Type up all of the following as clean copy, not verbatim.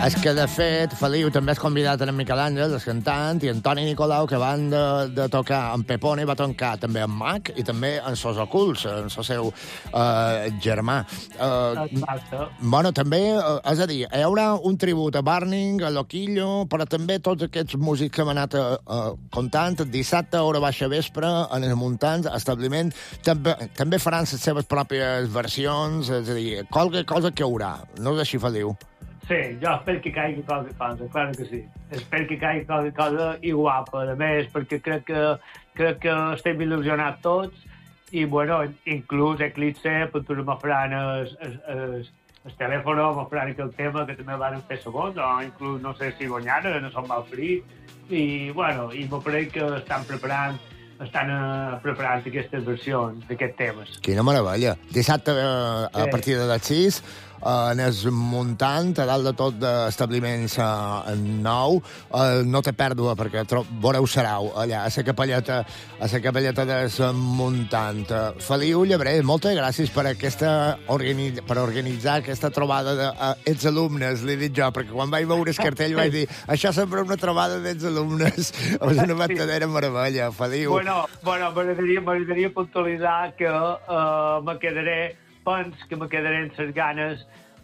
És que, de fet, Feliu també és convidat en Miquel Àngel, el cantant, i en Toni Nicolau, que van de tocar en Pepone, va tocar també en Mac i també en Sos Ocults, en el seu germà. Bueno, també, és a dir, hi haurà un tribut a Burning, a Loquillo, però també tots aquests músics que hem anat contant, dissabte a hora baixa vespre, en els muntants, establiment, també faran les seves pròpies versions, és a dir, qualque cosa que hi haurà. No és així, Feliu? Sí, jo espero que caigui qualque cosa, clar que sí. Espero que caigui qualque cosa i guapa, a més, perquè crec que estem il·lusionats tots i, bueno, inclús Eclipse, pues, me faran el telèfon, me faran aquell tema que també van fer segon, o inclús, no sé si guanyaren, no són mal frit, i, bueno, i m'ho crec que estan preparant aquestes versions d'aquests temes. Quina meravella. Dissabte, a partir de les 6, en el muntant, a dalt de tot d'establiments nou, no té pèrdua, perquè veureu Sarau, allà, a la capelleta del muntant. Feliu Llebrer, moltes gràcies per organitzar aquesta trobada d'ets alumnes, l'he dit jo, perquè quan vaig veure el cartell vaig dir això sembla una trobada d'ets alumnes. És una verdadera meravella, Feliu. Bueno, m'agradaria puntualitzar que me quedaré amb les ganes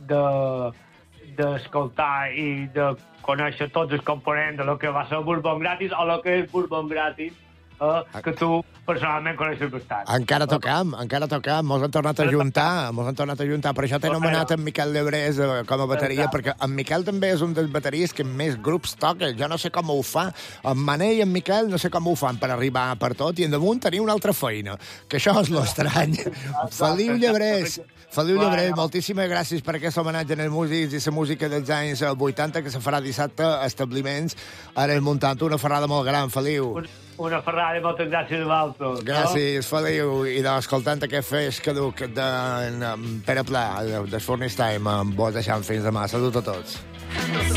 d'escoltar i de conèixer tots els components de lo que va ser Bourbon Gratis o lo que és Bourbon Gratis, que tu personalment coneixes bastant. Encara tocam, mos han tornat a juntar, per això t'he nomenat en Miquel Llebrés com a bateria, perquè en Miquel també és un dels bateries que més grups toca, jo no sé com ho fa, en Manel i en Miquel no sé com ho fan per arribar per tot, i en damunt tenir una altra feina, que això és l'estrany. Feliu Llebrés, moltíssimes gràcies per aquest homenatge als músics i la música dels anys 80 que se farà dissabte a establiments ara muntant una ferrada molt gran, Feliu. Una ferrada i moltes gràcies a vosaltres. Gràcies, Feliu. I escoltant aquest feix caduc de Pere Pla, del Fornix Time, vos deixant fins demà. Salut a tots.